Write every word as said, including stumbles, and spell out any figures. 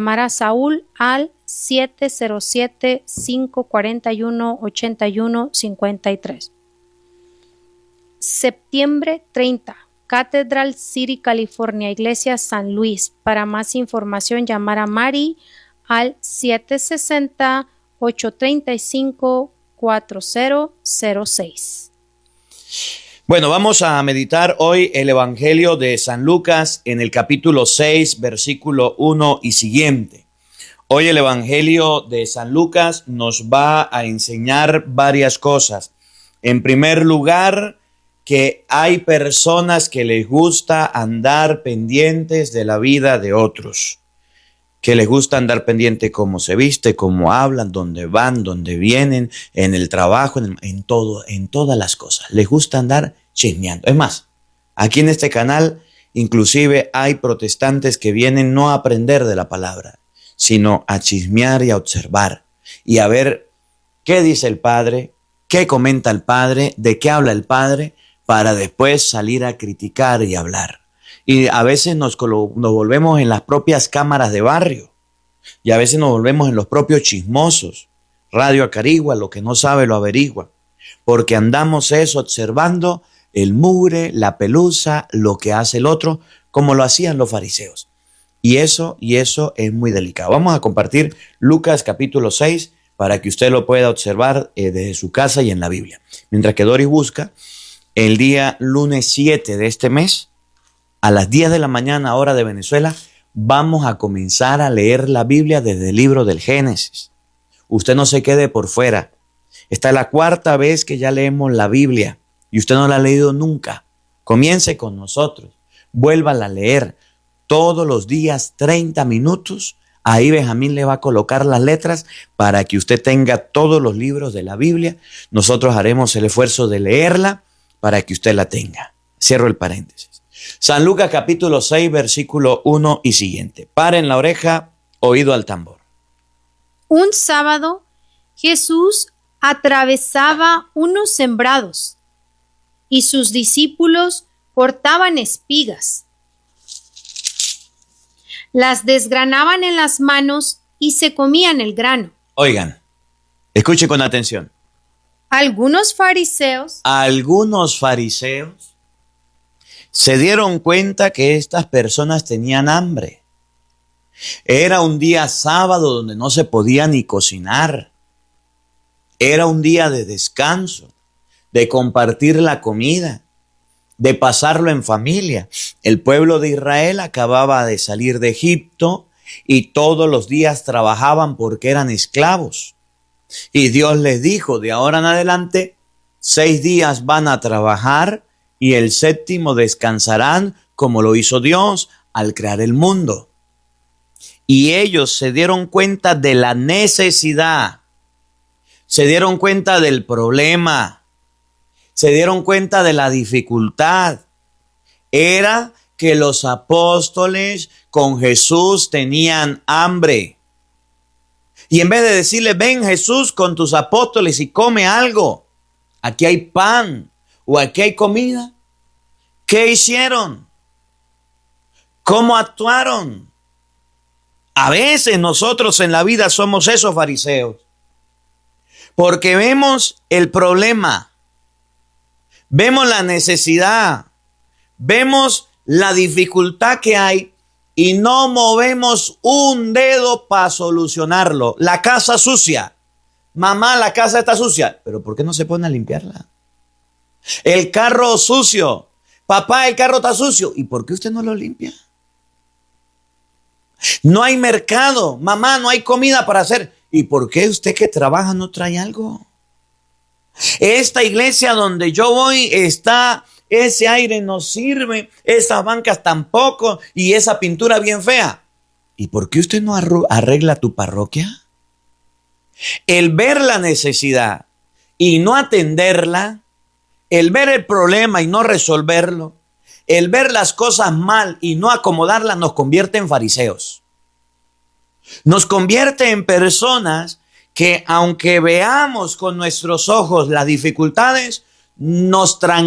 llamar a Saúl al siete cero siete, cinco cuatro uno, ocho uno cinco tres. Septiembre treinta, Cathedral City, California, Iglesia San Luis. Para más información, llamar a Mari al siete seis cero, ocho tres cinco, cuatro cero cero seis. Bueno, vamos a meditar hoy el Evangelio de San Lucas en el capítulo seis, versículo uno y siguiente. Hoy el Evangelio de San Lucas nos va a enseñar varias cosas. En primer lugar, que hay personas que les gusta andar pendientes de la vida de otros, que les gusta andar pendiente cómo se viste, cómo hablan, dónde van, dónde vienen, en el trabajo, en, en todo, en todas las cosas. Les gusta andar chismeando. Es más, aquí en este canal inclusive hay protestantes que vienen no a aprender de la palabra, sino a chismear y a observar y a ver qué dice el Padre, qué comenta el Padre, de qué habla el Padre, para después salir a criticar y hablar. Y a veces nos, nos volvemos en las propias cámaras de barrio. Y a veces nos volvemos en los propios chismosos. Radio acarigua, lo que no sabe lo averigua. Porque andamos eso observando el mugre, la pelusa, lo que hace el otro, como lo hacían los fariseos. Y eso, y eso es muy delicado. Vamos a compartir Lucas capítulo seis para que usted lo pueda observar eh, desde su casa y en la Biblia. Mientras que Doris busca, el día lunes siete de este mes, a las diez de la mañana, hora de Venezuela, vamos a comenzar a leer la Biblia desde el libro del Génesis. Usted no se quede por fuera. Esta es la cuarta vez que ya leemos la Biblia y usted no la ha leído nunca. Comience con nosotros. Vuélvala a leer todos los días treinta minutos. Ahí Benjamín le va a colocar las letras para que usted tenga todos los libros de la Biblia. Nosotros haremos el esfuerzo de leerla para que usted la tenga. Cierro el paréntesis. San Lucas capítulo seis, versículo uno y siguiente. Paren la oreja, oído al tambor. Un sábado, Jesús atravesaba unos sembrados y sus discípulos cortaban espigas. Las desgranaban en las manos y se comían el grano. Oigan, escuchen con atención. Algunos fariseos, Algunos fariseos se dieron cuenta que estas personas tenían hambre. Era un día sábado donde no se podía ni cocinar. Era un día de descanso, de compartir la comida, de pasarlo en familia. El pueblo de Israel acababa de salir de Egipto y todos los días trabajaban porque eran esclavos. Y Dios les dijo, de ahora en adelante, seis días van a trabajar y el séptimo descansarán, como lo hizo Dios al crear el mundo. Y ellos se dieron cuenta de la necesidad, se dieron cuenta del problema, se dieron cuenta de la dificultad. Era que los apóstoles con Jesús tenían hambre. Y en vez de decirle, ven Jesús con tus apóstoles y come algo, aquí hay pan o aquí hay comida, ¿qué hicieron? ¿Cómo actuaron? A veces nosotros en la vida somos esos fariseos, porque vemos el problema, vemos la necesidad, vemos la dificultad que hay y no movemos un dedo para solucionarlo. La casa sucia. Mamá, la casa está sucia. ¿Pero por qué no se pone a limpiarla? El carro sucio. Papá, el carro está sucio. ¿Y por qué usted no lo limpia? No hay mercado. Mamá, no hay comida para hacer. ¿Y por qué usted que trabaja no trae algo? Esta iglesia donde yo voy está... Ese aire no sirve, esas bancas tampoco y esa pintura bien fea. ¿Y por qué usted no arregla tu parroquia? El ver la necesidad y no atenderla, el ver el problema y no resolverlo, el ver las cosas mal y no acomodarlas nos convierte en fariseos. Nos convierte en personas que aunque veamos con nuestros ojos las dificultades, nos tranquilizan.